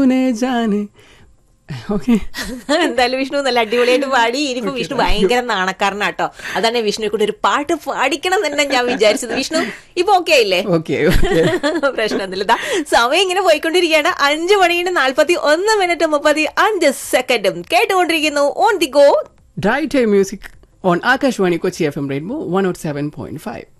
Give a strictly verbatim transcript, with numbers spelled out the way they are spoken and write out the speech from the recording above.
എന്തായാലും വിഷ്ണു നല്ല അടിപൊളിയായിട്ട് പാടി. ഇനിയിപ്പോ വിഷ്ണു ഭയങ്കര നാണക്കാരനാട്ടോ. അതാണ് വിഷ്ണുവിനെ കൊണ്ട് ഒരു പാട്ട് പാടിക്കണം തന്നെ ഞാൻ വിചാരിച്ചത്. വിഷ്ണു ഇപ്പൊ ഓക്കെ ആയില്ലേ? പ്രശ്നമൊന്നുമില്ല. സമയം ഇങ്ങനെ പോയിക്കൊണ്ടിരിക്കുകയാണ്. അഞ്ചു മണിയുടെ നാൽപ്പത്തി ഒന്ന് മിനിറ്റ് മുപ്പത്തി അഞ്ച് സെക്കൻഡും കേട്ടുകൊണ്ടിരിക്കുന്നു on the go dry time music on Akashvani Kochi F M rainbow one vote seven point five.